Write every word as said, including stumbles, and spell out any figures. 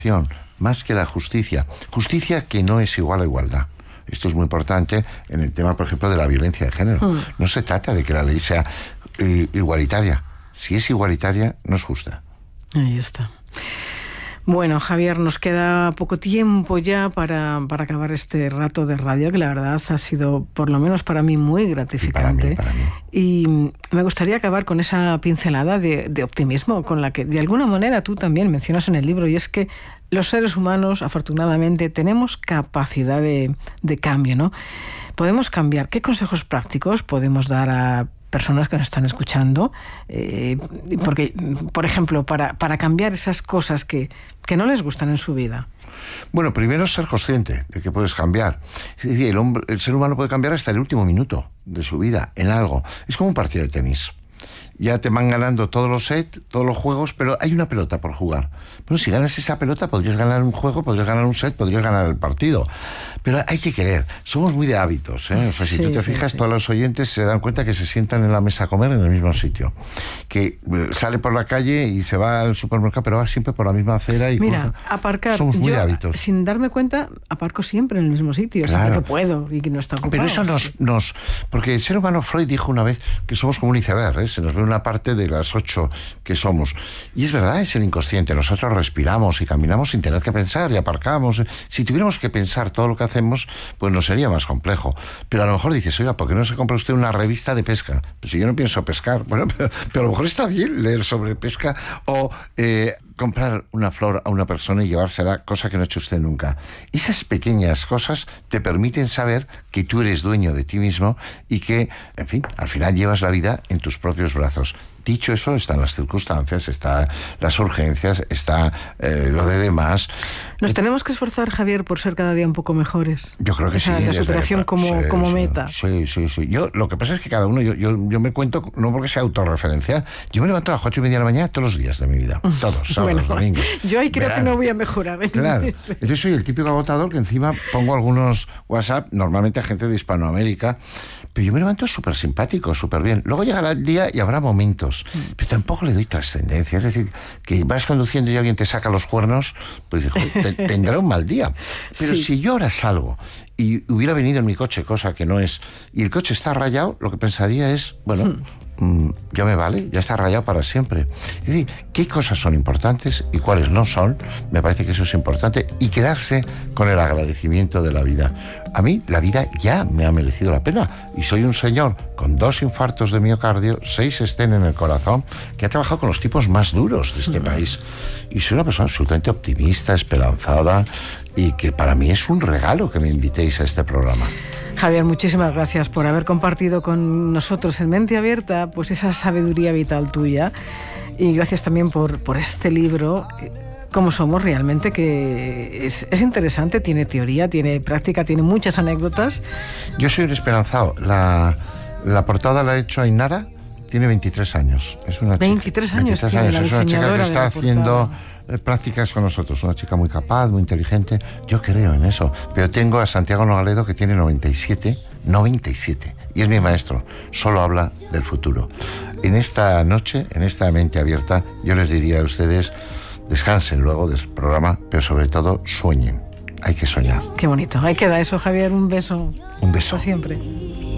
más que la justicia. Justicia que no es igual a igualdad. Esto es muy importante en el tema, por ejemplo, de la violencia de género. Mm. No se trata de que la ley sea eh, igualitaria. Si es igualitaria, no es justa. Ahí está. Bueno, Javier, nos queda poco tiempo ya para, para acabar este rato de radio, que la verdad ha sido, por lo menos para mí, muy gratificante. Y para mí, para mí. Y me gustaría acabar con esa pincelada de, de optimismo con la que, de alguna manera, tú también mencionas en el libro, y es que los seres humanos, afortunadamente, tenemos capacidad de, de cambio, ¿no? Podemos cambiar. ¿Qué consejos prácticos podemos dar a personas que nos están escuchando? Eh, porque, por ejemplo, para, para cambiar esas cosas que, que no les gustan en su vida. Bueno, primero ser consciente de que puedes cambiar. Es decir, el, hombre, el ser humano puede cambiar hasta el último minuto de su vida en algo. Es como un partido de tenis. Ya te van ganando todos los sets, todos los juegos, pero hay una pelota por jugar. Bueno, si ganas esa pelota, podrías ganar un juego, podrías ganar un set, podrías ganar el partido. Pero hay que querer. Somos muy de hábitos, ¿eh? O sea, si sí, tú te sí, fijas, sí. todos los oyentes se dan cuenta que se sientan en la mesa a comer en el mismo sitio. Que sale por la calle y se va al supermercado, pero va siempre por la misma acera. Y Mira, cosas. aparcar. Somos muy yo, de hábitos. Sin darme cuenta, aparco siempre en el mismo sitio. Claro. Siempre que puedo y que no está ocupado. Pero eso nos, sí. nos... Porque el ser humano, Freud dijo una vez que somos como un iceberg, ¿eh? Se nos ve una parte de las ocho que somos. Y es verdad, es el inconsciente. Nosotros respiramos y caminamos sin tener que pensar y aparcamos. Si tuviéramos que pensar todo lo que hacemos, pues nos sería más complejo. Pero a lo mejor dices, oiga, ¿por qué no se compra usted una revista de pesca? Pues si yo no pienso pescar. Bueno, pero, pero a lo mejor está bien leer sobre pesca o... Eh, comprar una flor a una persona y llevársela, cosa que no ha hecho usted nunca. Esas pequeñas cosas te permiten saber que tú eres dueño de ti mismo y que, en fin, al final llevas la vida en tus propios brazos. Dicho eso, están las circunstancias, están las urgencias, está eh, lo de demás. Nos tenemos que esforzar, Javier, por ser cada día un poco mejores. Yo creo que o sea, sí. La superación desde, como, sí, como sí, meta. Sí, sí, sí. Yo, lo que pasa es que cada uno, yo, yo, yo me cuento, no porque sea autorreferencial, yo me levanto a las cuatro y media de la mañana todos los días de mi vida. Todos, sábados, bueno, domingos. Yo ahí creo verano. que no voy a mejorar. ¿eh? Claro. Yo soy el típico agotador que encima pongo algunos WhatsApp, normalmente a gente de Hispanoamérica, pero yo me levanto súper simpático, súper bien. Luego llegará el día y habrá momentos, pero tampoco le doy trascendencia. Es decir, que vas conduciendo y alguien te saca los cuernos, pues te, tendrá un mal día. Pero sí. Si yo ahora salgo y hubiera venido en mi coche, cosa que no es, y el coche está rayado, lo que pensaría es, bueno... Hmm. ya me vale, ya está rayado para siempre. Es decir, qué cosas son importantes y cuáles no son, me parece que eso es importante, y quedarse con el agradecimiento de la vida. A mí la vida ya me ha merecido la pena y soy un señor con dos infartos de miocardio, seis estén en el corazón, que ha trabajado con los tipos más duros de este mm. país, y soy una persona absolutamente optimista, esperanzada, y que para mí es un regalo que me invitéis a este programa. Javier, muchísimas gracias por haber compartido con nosotros en Mente Abierta pues esa sabiduría vital tuya, y gracias también por, por este libro, Cómo somos realmente, que es, es interesante, tiene teoría, tiene práctica, tiene muchas anécdotas. Yo soy un esperanzado. La, la portada la ha hecho Ainara, tiene veintitrés años. Es una veintitrés chica, años veintitrés tiene años. la Es una chica que está haciendo prácticas con nosotros, una chica muy capaz, muy inteligente. Yo creo en eso, pero tengo a Santiago Nogaledo, que tiene noventa y siete, noventa y siete, y es mi maestro, solo habla del futuro. En esta noche, en esta Mente Abierta, yo les diría a ustedes, descansen luego del programa, pero sobre todo sueñen, hay que soñar. Qué bonito, ahí queda eso, Javier, un beso. Un beso. Hasta siempre.